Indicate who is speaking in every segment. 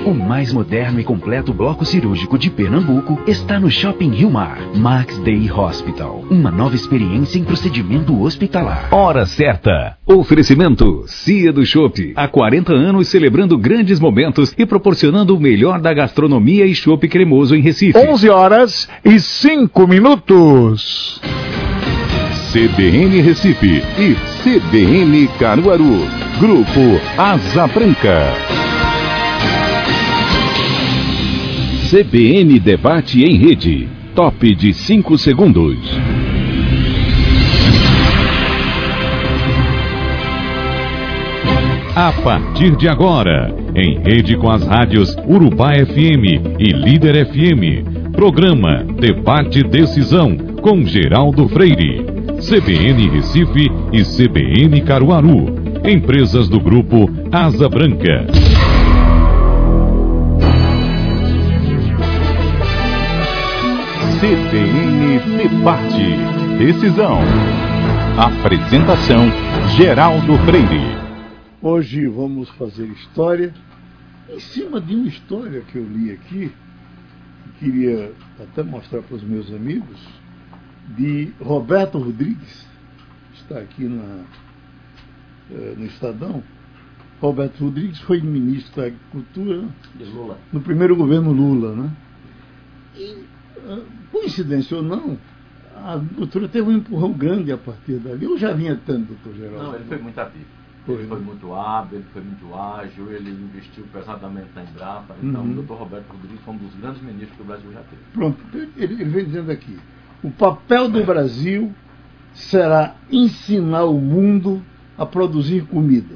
Speaker 1: O mais moderno e completo bloco cirúrgico de Pernambuco está no Shopping Rio Mar. Max Day Hospital. Uma nova experiência em procedimento hospitalar.
Speaker 2: Hora certa. Oferecimento Cia do Chopp. Há 40 anos celebrando grandes momentos e proporcionando o melhor da gastronomia e chopp cremoso em Recife.
Speaker 3: 11h05.
Speaker 2: CBN Recife e CBN Caruaru. Grupo Asa Branca. CBN Debate em Rede. Top de 5 segundos. A partir de agora, em rede com as rádios Urubá FM e Líder FM, programa Debate Decisão com Geraldo Freire. CBN Recife e CBN Caruaru, empresas do Grupo Asa Branca. CBN Debate Decisão. Apresentação Geraldo Freire.
Speaker 3: Hoje vamos fazer história em cima de uma história que eu li aqui, que queria até mostrar para os meus amigos, de Roberto Rodrigues, está aqui no Estadão. Roberto Rodrigues foi ministro da Agricultura
Speaker 4: de Lula,
Speaker 3: no primeiro governo Lula, né? E, coincidência ou não, a agricultura teve um empurrão grande a partir dali. Eu já vinha tanto, doutor Geraldo.
Speaker 4: Não, ele foi muito ativo. Ele foi muito hábil, ele foi muito ágil, ele investiu pesadamente na Embrapa. Então, o doutor Roberto Rodrigues foi um dos grandes ministros que o Brasil já teve.
Speaker 3: Pronto, ele vem dizendo aqui: o papel do Brasil será ensinar o mundo a produzir comida.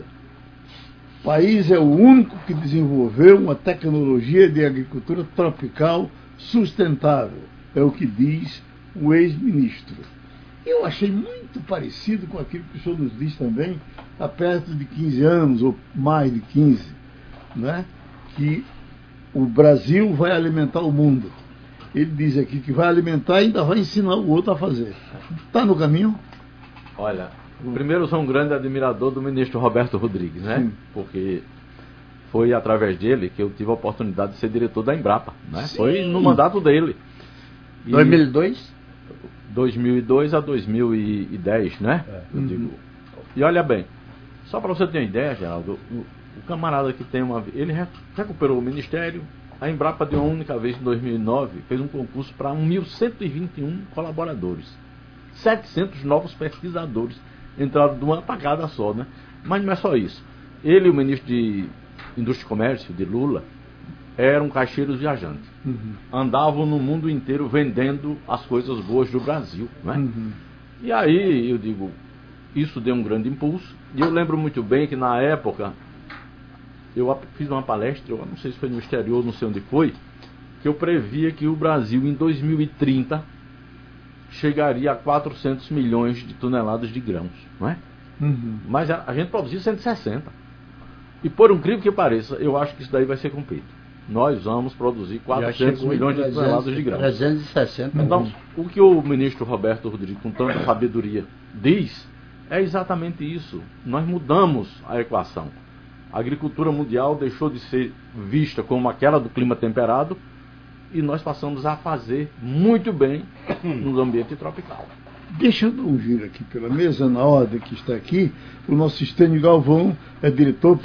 Speaker 3: O país é o único que desenvolveu uma tecnologia de agricultura tropical sustentável, é o que diz o ex-ministro. Eu achei muito parecido com aquilo que o senhor nos diz também há perto de 15 anos, ou mais de 15, né? Que o Brasil vai alimentar o mundo. Ele diz aqui que vai alimentar e ainda vai ensinar o outro a fazer. Está no caminho?
Speaker 4: Olha, primeiro eu sou um grande admirador do ministro Roberto Rodrigues, né? Sim. Porque foi através dele que eu tive a oportunidade de ser diretor da Embrapa, né?
Speaker 3: Sim.
Speaker 4: Foi no mandato dele.
Speaker 3: 2002?
Speaker 4: 2002 a 2010, né? Eu digo. E olha bem, só para você ter uma ideia, Geraldo, o camarada que tem ele recuperou o ministério. A Embrapa, de uma única vez em 2009, fez um concurso para 1.121 colaboradores. 700 novos pesquisadores entraram de uma tacada só, né? Mas não é só isso. Ele e o ministro de Indústria e Comércio, de Lula, eram caixeiros viajantes. Andavam no mundo inteiro vendendo as coisas boas do Brasil, né? E aí, eu digo, isso deu um grande impulso. E eu lembro muito bem que, na época, eu fiz uma palestra, eu não sei se foi no exterior, não sei onde foi, que eu previa que o Brasil, em 2030, chegaria a 400 milhões de toneladas de grãos, não é? Mas a gente produziu 160. E por incrível que pareça, eu acho que isso daí vai ser cumprido. Nós vamos produzir 400 milhões de toneladas de grãos.
Speaker 5: 360.
Speaker 4: Então, o que o ministro Roberto Rodrigues, com tanta sabedoria, diz, é exatamente isso. Nós mudamos a equação. A agricultura mundial deixou de ser vista como aquela do clima temperado e nós passamos a fazer muito bem no ambiente tropical.
Speaker 3: Deixa eu dar um giro aqui pela mesa, na ordem que está aqui. O nosso Estênio Galvão é diretor